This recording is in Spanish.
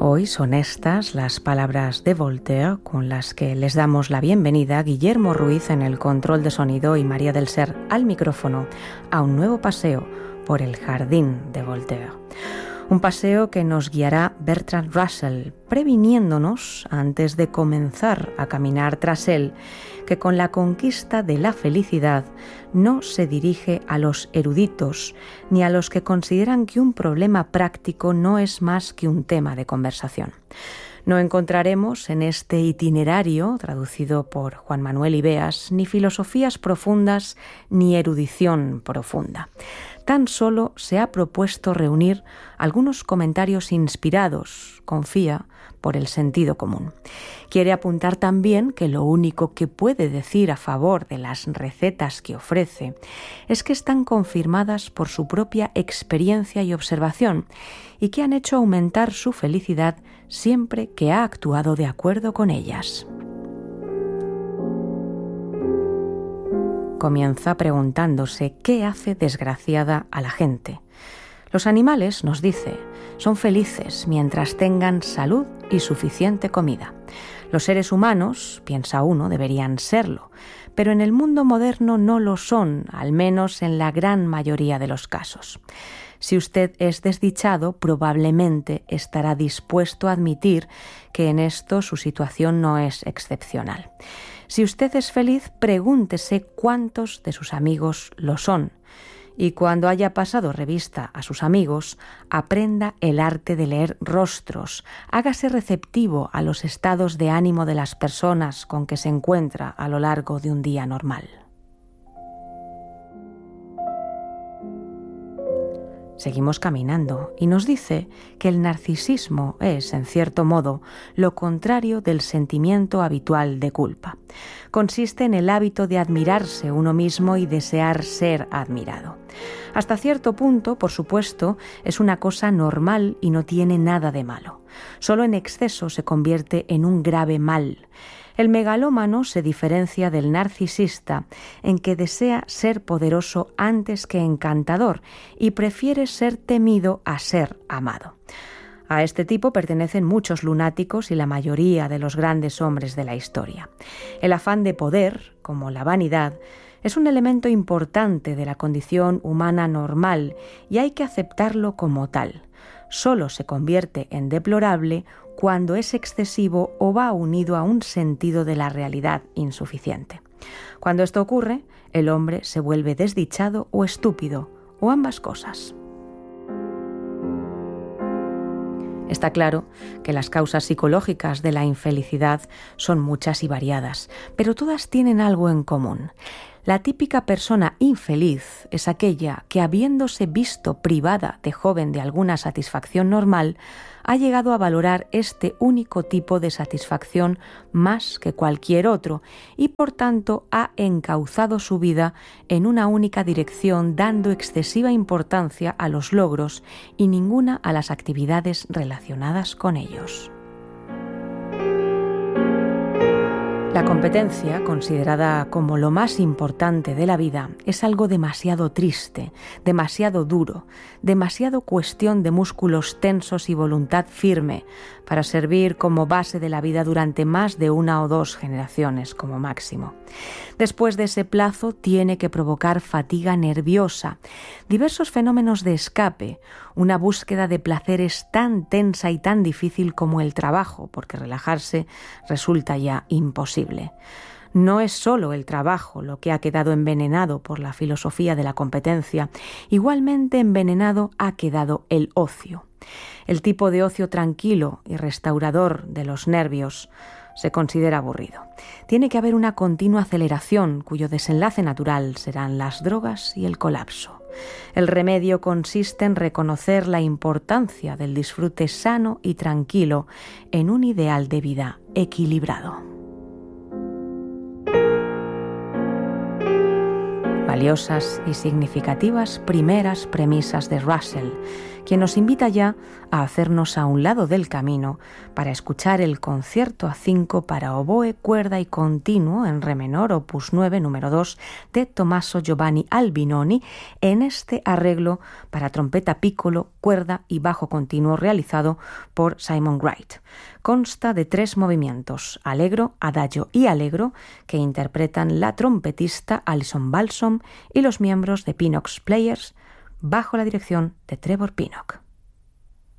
Hoy son estas las palabras de Voltaire con las que les damos la bienvenida Guillermo Ruiz en el control de sonido y María del Ser al micrófono a un nuevo paseo por el jardín de Voltaire. Un paseo que nos guiará Bertrand Russell, previniéndonos, antes de comenzar a caminar tras él, que con la conquista de la felicidad no se dirige a los eruditos ni a los que consideran que un problema práctico no es más que un tema de conversación. No encontraremos en este itinerario, traducido por Juan Manuel Ibeas, ni filosofías profundas ni erudición profunda. Tan solo se ha propuesto reunir algunos comentarios inspirados, confía, por el sentido común. Quiere apuntar también que lo único que puede decir a favor de las recetas que ofrece es que están confirmadas por su propia experiencia y observación y que han hecho aumentar su felicidad siempre que ha actuado de acuerdo con ellas. Comienza preguntándose qué hace desgraciada a la gente. Los animales, nos dice, son felices mientras tengan salud y suficiente comida. Los seres humanos, piensa uno, deberían serlo, pero en el mundo moderno no lo son, al menos en la gran mayoría de los casos. Si usted es desdichado, probablemente estará dispuesto a admitir que en esto su situación no es excepcional. Si usted es feliz, pregúntese cuántos de sus amigos lo son. Y cuando haya pasado revista a sus amigos, aprenda el arte de leer rostros, hágase receptivo a los estados de ánimo de las personas con que se encuentra a lo largo de un día normal. Seguimos caminando y nos dice que el narcisismo es, en cierto modo, lo contrario del sentimiento habitual de culpa. Consiste en el hábito de admirarse uno mismo y desear ser admirado. Hasta cierto punto, por supuesto, es una cosa normal y no tiene nada de malo. Solo en exceso se convierte en un grave mal. El megalómano se diferencia del narcisista en que desea ser poderoso antes que encantador y prefiere ser temido a ser amado. A este tipo pertenecen muchos lunáticos y la mayoría de los grandes hombres de la historia. El afán de poder, como la vanidad, es un elemento importante de la condición humana normal y hay que aceptarlo como tal. Solo se convierte en deplorable cuando es excesivo o va unido a un sentido de la realidad insuficiente. Cuando esto ocurre, el hombre se vuelve desdichado o estúpido, o ambas cosas. Está claro que las causas psicológicas de la infelicidad son muchas y variadas, pero todas tienen algo en común. La típica persona infeliz es aquella que, habiéndose visto privada de joven de alguna satisfacción normal, ha llegado a valorar este único tipo de satisfacción más que cualquier otro y, por tanto, ha encauzado su vida en una única dirección, dando excesiva importancia a los logros y ninguna a las actividades relacionadas con ellos. La competencia, considerada como lo más importante de la vida, es algo demasiado triste, demasiado duro, demasiado cuestión de músculos tensos y voluntad firme para servir como base de la vida durante más de 1 o 2 generaciones como máximo. Después de ese plazo tiene que provocar fatiga nerviosa, diversos fenómenos de escape, una búsqueda de placeres tan tensa y tan difícil como el trabajo, porque relajarse resulta ya imposible. No es solo el trabajo lo que ha quedado envenenado por la filosofía de la competencia, igualmente envenenado ha quedado el ocio. El tipo de ocio tranquilo y restaurador de los nervios se considera aburrido. Tiene que haber una continua aceleración cuyo desenlace natural serán las drogas y el colapso. El remedio consiste en reconocer la importancia del disfrute sano y tranquilo en un ideal de vida equilibrado. Valiosas y significativas primeras premisas de Russell, quien nos invita ya a hacernos a un lado del camino para escuchar el concierto a 5 para oboe, cuerda y continuo en re menor, opus 9, número 2, de Tommaso Giovanni Albinoni, en este arreglo para trompeta piccolo, cuerda y bajo continuo realizado por Simon Wright. Consta de 3 movimientos, allegro, adagio y allegro, que interpretan la trompetista Alison Balsom y los miembros de Pinnock's Players, bajo la dirección de Trevor Pinnock.